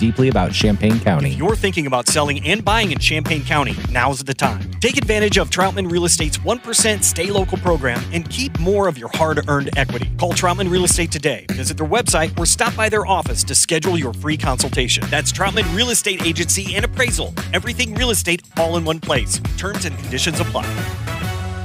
deeply about Champaign County. If you're thinking about selling and buying in Champaign County, now's the time. Take advantage of Troutman Real Estate's 1% Stay Local program and keep more of your hard-earned equity. Call Troutman Real Estate today. Visit their website or stop by their office to schedule your free consultation. That's Troutman Real Estate Agency and Appraisal. Everything real estate all in one place. Terms and conditions apply.